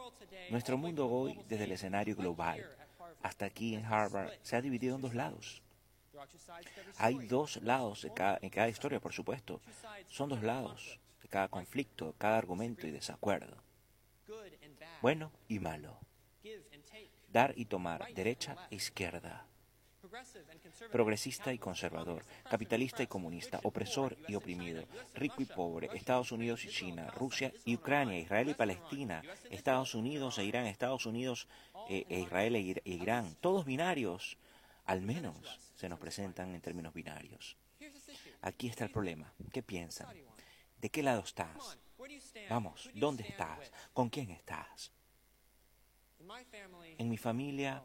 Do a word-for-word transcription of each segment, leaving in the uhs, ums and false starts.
Nuestro mundo hoy, desde el escenario global hasta aquí en Harvard, se ha dividido en dos lados. Hay dos lados de cada, en cada historia, por supuesto. Son dos lados de cada conflicto, cada argumento y desacuerdo. Bueno y malo. Dar y tomar, derecha e izquierda. Progresista y conservador, capitalista y comunista, opresor y oprimido, rico y pobre, Estados Unidos y China, Rusia y Ucrania, Israel y Palestina, Estados Unidos e Irán, Estados Unidos e, e Israel e, e Irán, todos binarios, al menos se nos presentan en términos binarios. Aquí está el problema. ¿Qué piensan? ¿De qué lado estás? Vamos, ¿dónde estás? ¿Con quién estás? En mi familia,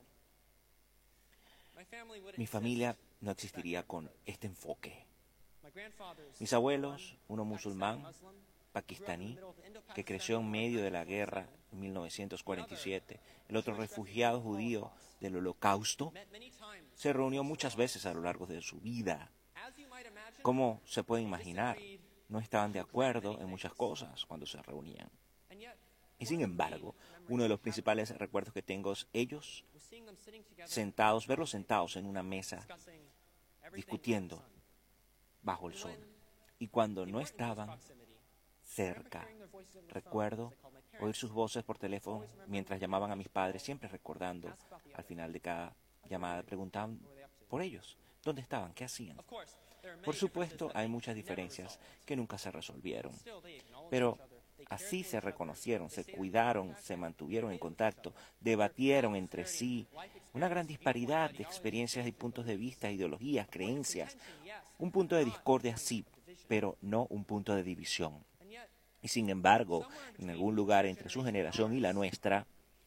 mi familia no existiría con este enfoque. Mis abuelos, uno musulmán, pakistaní, que creció en medio de la guerra en mil novecientos cuarenta y siete, el otro refugiado judío del Holocausto, se reunió muchas veces a lo largo de su vida. ¿Cómo se puede imaginar? No estaban de acuerdo en muchas cosas cuando se reunían. Y sin embargo, uno de los principales recuerdos que tengo es ellos sentados, verlos sentados en una mesa, discutiendo bajo el sol. Y cuando no estaban cerca, recuerdo oír sus voces por teléfono mientras llamaban a mis padres, siempre recordando al final de cada llamada, preguntaban por ellos, ¿dónde estaban? ¿Qué hacían? Por supuesto, hay muchas diferencias que nunca se resolvieron, pero así se reconocieron, se cuidaron, se mantuvieron en contacto, debatieron entre sí. Una gran disparidad de experiencias y puntos de vista, ideologías, creencias. Un punto de discordia sí, pero no un punto de división. Y sin embargo, en algún lugar entre su generación y la nuestra,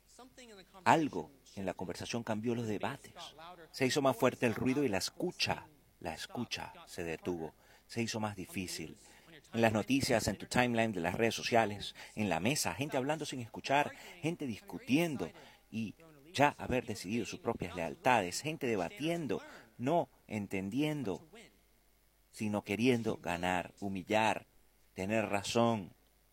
algo en la conversación cambió los debates. Se hizo más fuerte el ruido y la escucha. La escucha se detuvo. Se hizo más difícil. En las noticias, en tu timeline de las redes sociales, en la mesa, gente hablando sin escuchar, gente discutiendo y ya haber decidido sus propias lealtades, gente debatiendo, no entendiendo, sino queriendo ganar, humillar, tener razón.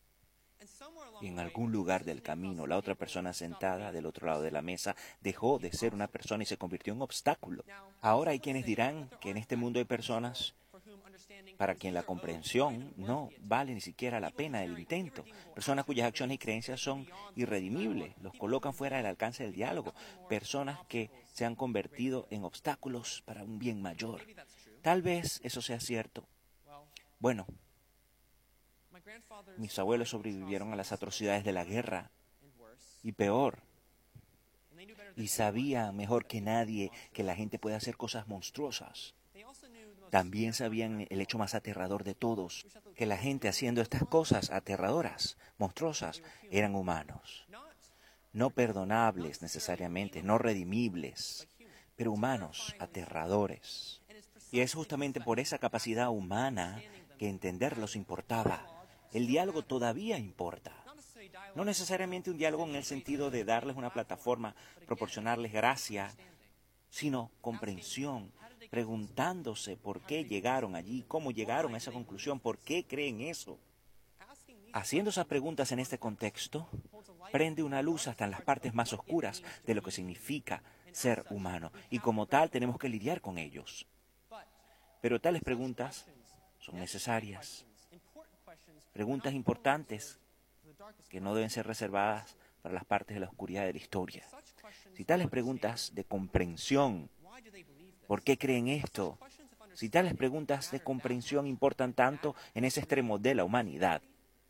Y en algún lugar del camino, la otra persona sentada del otro lado de la mesa dejó de ser una persona y se convirtió en un obstáculo. Ahora hay quienes dirán que en este mundo hay personas para quien la comprensión no vale ni siquiera la pena el intento. Personas cuyas acciones y creencias son irredimibles, los colocan fuera del alcance del diálogo. Personas que se han convertido en obstáculos para un bien mayor. Tal vez eso sea cierto. Bueno, mis abuelos sobrevivieron a las atrocidades de la guerra, y peor, y sabían mejor que nadie que la gente puede hacer cosas monstruosas. También sabían el hecho más aterrador de todos, que la gente haciendo estas cosas aterradoras, monstruosas, eran humanos. No perdonables necesariamente, no redimibles, pero humanos, aterradores. Y es justamente por esa capacidad humana que entenderlos importaba. El diálogo todavía importa. No necesariamente un diálogo en el sentido de darles una plataforma, proporcionarles gracia, sino comprensión, preguntándose por qué llegaron allí, cómo llegaron a esa conclusión, por qué creen eso. Haciendo esas preguntas en este contexto, prende una luz hasta en las partes más oscuras de lo que significa ser humano, y como tal tenemos que lidiar con ellos. Pero tales preguntas son necesarias. Preguntas importantes que no deben ser reservadas para las partes de la oscuridad de la historia. Si tales preguntas de comprensión, ¿por qué creen esto? Si tales preguntas de comprensión importan tanto en ese extremo de la humanidad,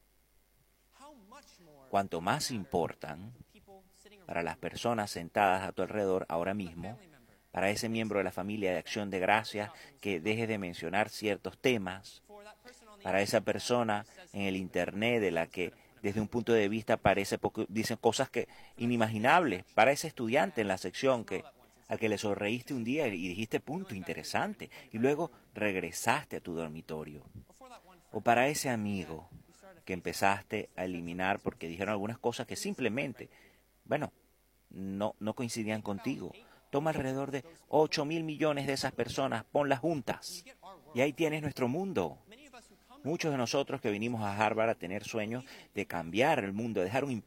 cuanto más importan para las personas sentadas a tu alrededor ahora mismo, para ese miembro de la familia de Acción de Gracias que deje de mencionar ciertos temas, para esa persona en el Internet de la que desde un punto de vista parece poco, dicen cosas que inimaginables, para ese estudiante en la sección que al que le sonreíste un día y dijiste punto interesante y luego regresaste a tu dormitorio, o para ese amigo que empezaste a eliminar porque dijeron algunas cosas que simplemente, bueno, no, no coincidían contigo. Toma alrededor de ocho mil millones de esas personas, ponlas juntas y ahí tienes nuestro mundo. Muchos de nosotros que vinimos a Harvard a tener sueños de cambiar el mundo, de dejar un